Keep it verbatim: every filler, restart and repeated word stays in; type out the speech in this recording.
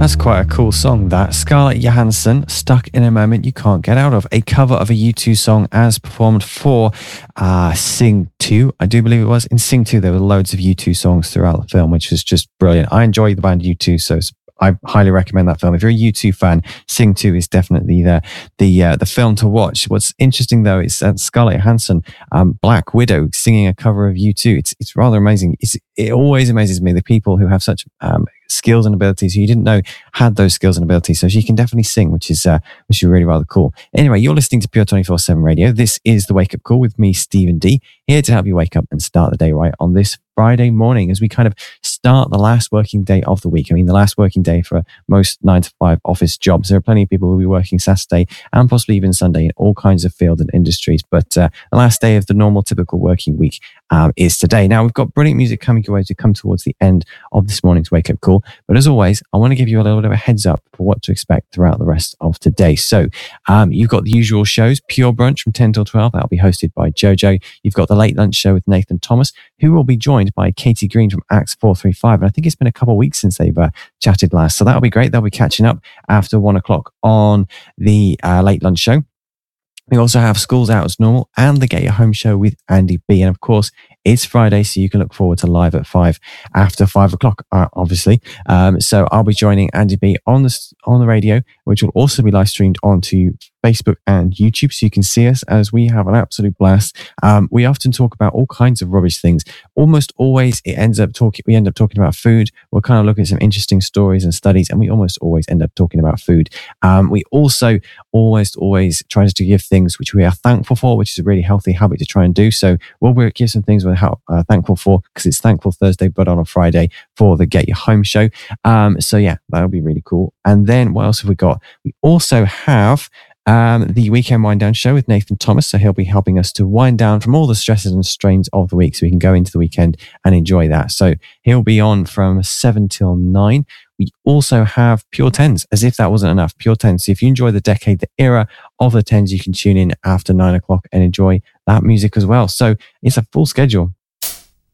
That's quite a cool song, that. Scarlett Johansson, Stuck in a Moment You Can't Get Out Of, a cover of a U two song as performed for uh, Sing two, I do believe it was. In Sing two, there were loads of U two songs throughout the film, which was just brilliant. I enjoy the band U two, so I highly recommend that film. If you're a U two fan, Sing two is definitely the the uh, the film to watch. What's interesting though is that Scarlett Johansson, um, Black Widow, singing a cover of U two. It's it's rather amazing. It's, it always amazes me the people who have such um, skills and abilities who you didn't know had those skills and abilities. So she can definitely sing, which is uh, which is really rather cool. Anyway, you're listening to Pure twenty-four seven Radio. This is the Wake Up Call with me, Stephen D, here to help you wake up and start the day right on this Friday morning as we kind of start the last working day of the week. I mean, the last working day for most nine to five office jobs. There are plenty of people who will be working Saturday and possibly even Sunday in all kinds of fields and industries. But uh, the last day of the normal, typical working week um, is today. Now, we've got brilliant music coming your way to come towards the end of this morning's Wake Up Call. But as always, I want to give you a little bit of a heads up for what to expect throughout the rest of today. So um, you've got the usual shows, Pure Brunch from ten till twelve. That'll be hosted by Jojo. You've got the Late Lunch Show with Nathan Thomas, who will be joined by Katie Green from Acts four three five. And I think it's been a couple of weeks since they've uh, chatted last. So that'll be great. They'll be catching up after one o'clock on the uh, Late Lunch Show. We also have Schools Out as Normal and the Get Your Home Show with Andy B. And of course, it's Friday, so you can look forward to Live at five after five o'clock, uh, obviously. Um, so I'll be joining Andy B on the, on the radio, which will also be live streamed onto Facebook and YouTube, so you can see us as we have an absolute blast. Um, we often talk about all kinds of rubbish things. Almost always it ends up talking, we end up talking about food. We'll kind of look at some interesting stories and studies, and we almost always end up talking about food. Um, we also almost always try to give things which we are thankful for, which is a really healthy habit to try and do. So we'll give some things we're uh, thankful for, because it's Thankful Thursday, but on a Friday for the Get Your Home Show. Um, so yeah, that'll be really cool. And then what else have we got? We also have Um, the Weekend Wind Down Show with Nathan Thomas. So he'll be helping us to wind down from all the stresses and strains of the week so we can go into the weekend and enjoy that. So he'll be on from seven till nine. We also have Pure Tens, as if that wasn't enough. Pure Tens. So if you enjoy the decade, the era of the tens, you can tune in after nine o'clock and enjoy that music as well. So it's a full schedule.